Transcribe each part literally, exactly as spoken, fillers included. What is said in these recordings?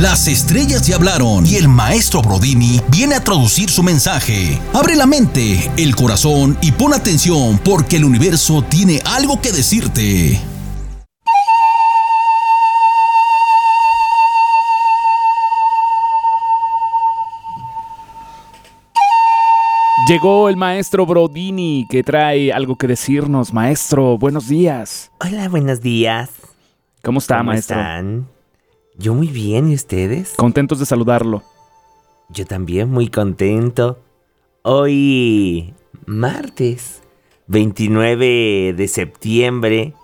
Las estrellas ya hablaron y el maestro Brodini viene a traducir su mensaje. Abre la mente, el corazón y pon atención porque el universo tiene algo que decirte. Llegó el maestro Brodini, que trae algo que decirnos. Maestro, buenos días. Hola, buenos días. ¿Cómo está, ¿Cómo maestro? están? Yo muy bien, ¿y ustedes? Contentos de saludarlo. Yo también muy contento. Hoy, martes, veintinueve de septiembre,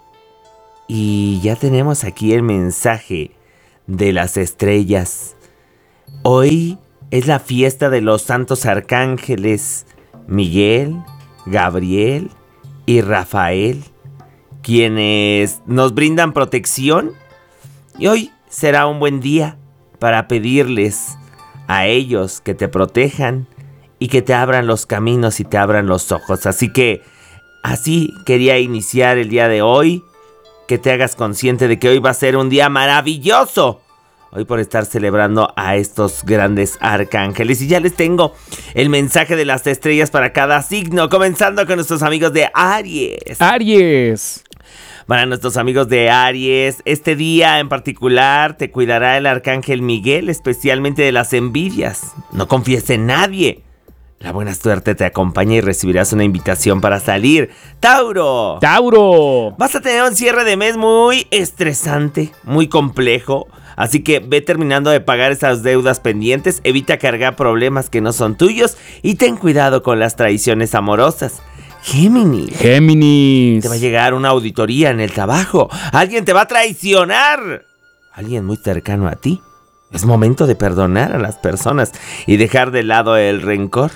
y ya tenemos aquí el mensaje de las estrellas. Hoy es la fiesta de los santos arcángeles Miguel, Gabriel y Rafael, quienes nos brindan protección. Y hoy será un buen día para pedirles a ellos que te protejan y que te abran los caminos y te abran los ojos. Así que así quería iniciar el día de hoy, que te hagas consciente de que hoy va a ser un día maravilloso. Hoy por estar celebrando a estos grandes arcángeles. Y ya les tengo el mensaje de las estrellas para cada signo, comenzando con nuestros amigos de Aries. Aries. Para nuestros amigos de Aries, este día en particular te cuidará el arcángel Miguel, especialmente de las envidias. No confíes en nadie. La buena suerte te acompaña y recibirás una invitación para salir. ¡Tauro! ¡Tauro! Vas a tener un cierre de mes muy estresante, muy complejo. Así que ve terminando de pagar esas deudas pendientes, evita cargar problemas que no son tuyos y ten cuidado con las traiciones amorosas. Géminis. Géminis. Te va a llegar una auditoría en el trabajo. Alguien te va a traicionar. Alguien muy cercano a ti. Es momento de perdonar a las personas y dejar de lado el rencor.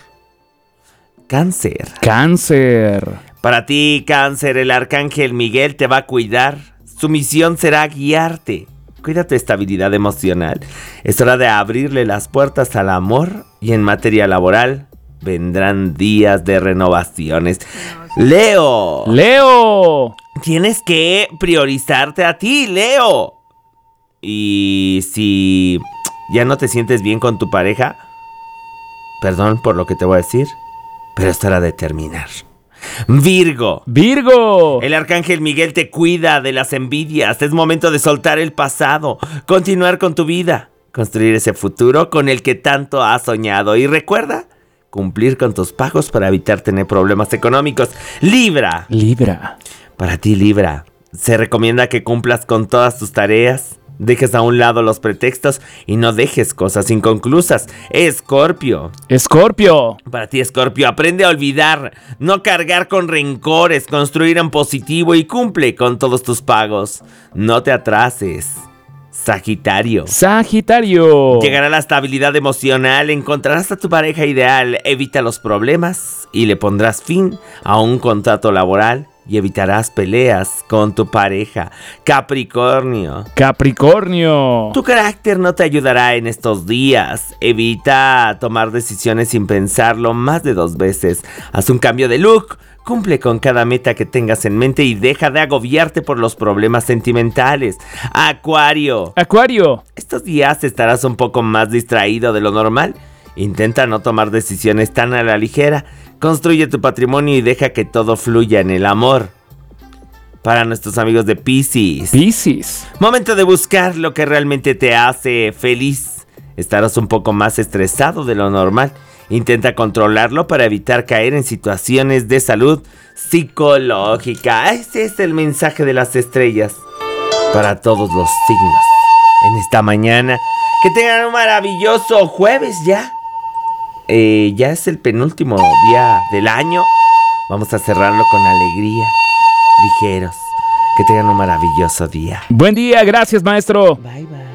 Cáncer. Cáncer. Para ti, Cáncer, el arcángel Miguel te va a cuidar. Su misión será guiarte. Cuida tu estabilidad emocional. Es hora de abrirle las puertas al amor y en materia laboral vendrán días de renovaciones. Leo. Leo. Tienes que priorizarte a ti, Leo. Y si ya no te sientes bien con tu pareja, perdón por lo que te voy a decir, pero es hora de terminar. Virgo. Virgo. El arcángel Miguel te cuida de las envidias. Es momento de soltar el pasado, continuar con tu vida, construir ese futuro con el que tanto has soñado. Y recuerda, cumplir con tus pagos para evitar tener problemas económicos. Libra. Libra. Para ti, Libra, se recomienda que cumplas con todas tus tareas. Dejes a un lado los pretextos y no dejes cosas inconclusas. Escorpio. Escorpio. Para ti, Escorpio, aprende a olvidar, no cargar con rencores, construir en positivo y cumple con todos tus pagos. No te atrases. Sagitario. Sagitario. Llegará la estabilidad emocional, encontrarás a tu pareja ideal, evita los problemas y le pondrás fin a un contrato laboral. Y evitarás peleas con tu pareja. Capricornio. Capricornio. Tu carácter no te ayudará en estos días. Evita tomar decisiones sin pensarlo más de dos veces. Haz un cambio de look. Cumple con cada meta que tengas en mente y deja de agobiarte por los problemas sentimentales. Acuario. Acuario. Estos días estarás un poco más distraído de lo normal. Intenta no tomar decisiones tan a la ligera. Construye tu patrimonio y deja que todo fluya en el amor. Para nuestros amigos de Piscis. Piscis. Momento de buscar lo que realmente te hace feliz. Estarás un poco más estresado de lo normal. Intenta controlarlo para evitar caer en situaciones de salud psicológica. Ese es el mensaje de las estrellas para todos los signos en esta mañana. Que tengan un maravilloso jueves ya. Eh, ya es el penúltimo día del año. Vamos a cerrarlo con alegría, ligeros. Que tengan un maravilloso día. Buen día, gracias, maestro. Bye, bye.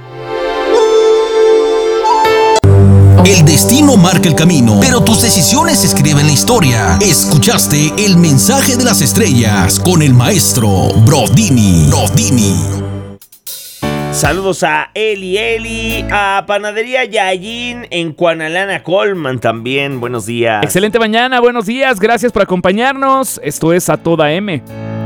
El destino marca el camino, pero tus decisiones escriben la historia. Escuchaste el mensaje de las estrellas con el maestro Brodini. Brodini. Saludos a Eli Eli, a Panadería Yayin en Cuanalana Colman también. Buenos días. Excelente mañana, buenos días, gracias por acompañarnos. Esto es A Toda M.